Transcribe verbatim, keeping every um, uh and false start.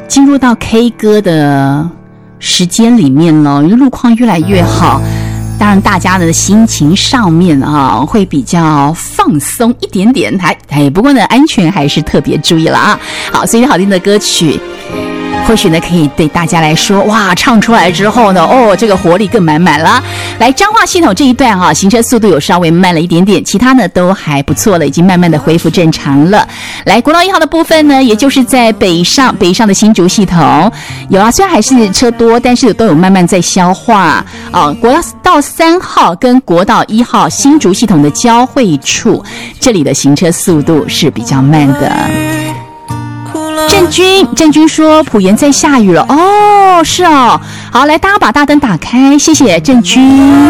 进入到 K 歌的时间里面了，因为路况越来越好，当然大家的心情上面啊会比较放松一点点，还哎不过呢安全还是特别注意了啊。好，所以好听的歌曲或许呢可以对大家来说，哇，唱出来之后呢，哦，这个活力更满满了。来，彰化系统这一段哈、啊，行车速度有稍微慢了一点点，其他呢都还不错了，已经慢慢的恢复正常了。来，国道一号的部分呢，也就是在北上北上的新竹系统有啊，虽然还是车多，但是都有慢慢在消化啊。国道三号跟国道一号新竹系统的交汇处，这里的行车速度是比较慢的。郑军，郑军说埔盐在下雨了哦，是哦，好，来大家把大灯打开，谢谢郑军。